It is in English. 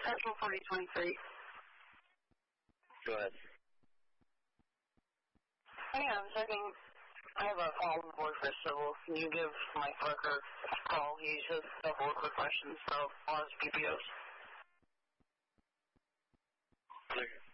Central 4023. Go ahead. Hey, I'm checking. I have a call board for civil. Can you give Mike Rucker a call? He just has a couple of quick questions, so I'll his PPOs. Clear.